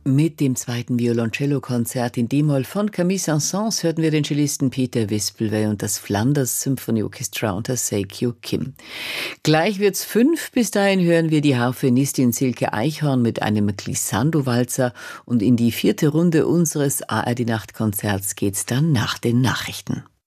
Mit dem zweiten Violoncello-Konzert in D-Moll von Camille Saint-Saëns hörten wir den Cellisten Peter Wispelwey und das Flanders Symphonieorchestra unter Seikyo Kim. Gleich wird's 5, bis dahin hören wir die Harfenistin Silke Eichhorn mit einem Glissando-Walzer und in die 4. Runde unseres ARD-Nachtkonzerts geht's dann nach den Nachrichten.